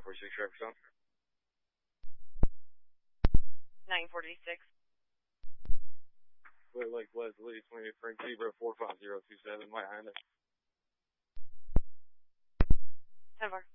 946 traffic stop. 946. Clear Lake Leslie, 20 Frank Zebra 45027, White Honda. 10-4.